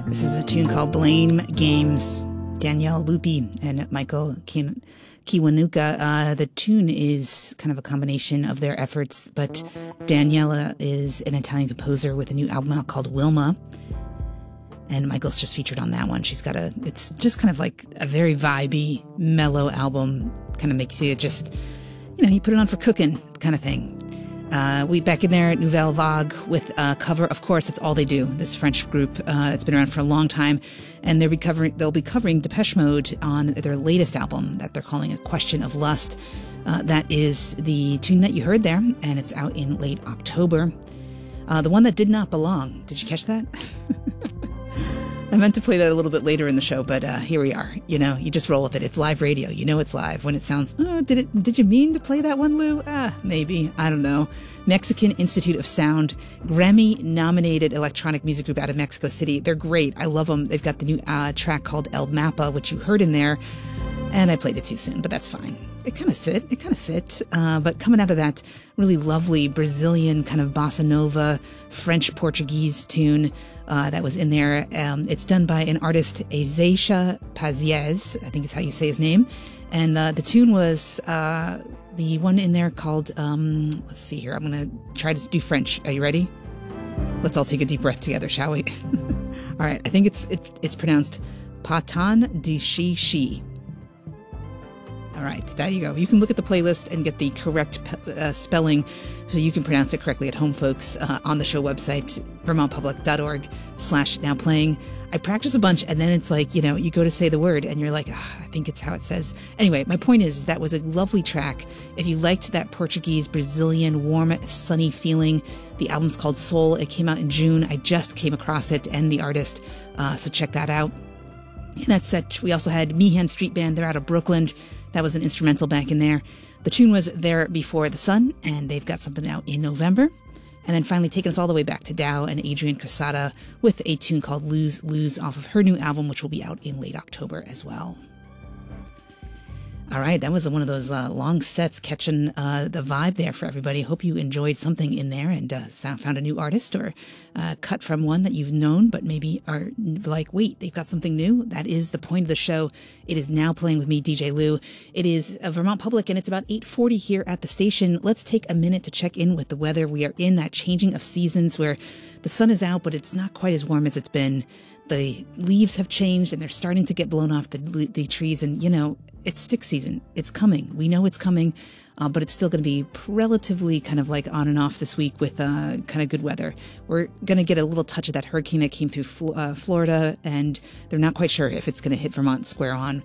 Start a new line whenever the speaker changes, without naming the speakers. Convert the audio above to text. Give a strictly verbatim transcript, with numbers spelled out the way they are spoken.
This is a tune called Blame Games. Danielle Lupi and Michael Kiwanuka. Uh, the tune is kind of a combination of their efforts, but Daniela is an Italian composer with a new album out called Wilma. And Michael's just featured on that one. She's got a, it's just kind of like a very vibey, mellow album. Kind of makes you just, you know, you put it on for cooking kind of thing. Uh, we back in there at Nouvelle Vague with a cover. Of course, that's all they do. This French group uh, that's been around for a long time, and they'll be covering they'll be covering Depeche Mode on their latest album that they're calling A Question of Lust. Uh, that is the tune that you heard there, and it's out in late October. Uh, the one that did not belong. Did you catch that? I meant to play that a little bit later in the show, but uh, here we are. You know, you just roll with it. It's live radio. You know it's live when it sounds, oh, did it? Did you mean to play that one, Lou? Ah, maybe. I don't know. Mexican Institute of Sound, Grammy-nominated electronic music group out of Mexico City. They're great. I love them. They've got the new uh, track called El Mapa, which you heard in there, and I played it too soon, but that's fine. It kind of fit. It kind of fit. Uh, but coming out of that really lovely Brazilian kind of bossa nova, French-Portuguese tune, Uh, that was in there. Um, it's done by an artist, Ezeixa Paziez, I think is how you say his name. And uh, the tune was uh, the one in there called, um, let's see here, I'm going to try to do French. Are you ready? Let's all take a deep breath together, shall we? All right, I think it's it, it's pronounced Patan de Shi Shi. All right, there you go. You can look at the playlist and get the correct uh, spelling so you can pronounce it correctly at home, folks, uh, on the show website, vermontpublic.org slash now playing. I practice a bunch, and then it's like, you know, you go to say the word, and you're like, oh, I think it's how it says. Anyway, my point is that was a lovely track. If you liked that Portuguese, Brazilian, warm, sunny feeling, the album's called Soul. It came out in June. I just came across it and the artist, uh, so check that out. In that set, we also had Meehan Street Band. They're out of Brooklyn. That was an instrumental back in there. The tune was There Before the Sun, and they've got something out in November. And then finally taking us all the way back to Dow and Adrian Quesada with a tune called Lose Lose off of her new album, which will be out in late October as well. All right, that was one of those uh, long sets catching uh, the vibe there for everybody. Hope you enjoyed something in there and uh, found a new artist or uh, cut from one that you've known but maybe are like, wait, they've got something new? That is the point of the show. It is Now Playing with me, D J Lou. It is uh, Vermont Public, and it's about eight forty here at the station. Let's take a minute to check in with the weather. We are in that changing of seasons where the sun is out, but it's not quite as warm as it's been. The leaves have changed, and they're starting to get blown off the, the trees, and, you know, it's stick season. It's coming. We know it's coming, uh, but it's still going to be relatively kind of like on and off this week with uh, kind of good weather. We're going to get a little touch of that hurricane that came through Fl- uh, Florida, and they're not quite sure if it's going to hit Vermont square on.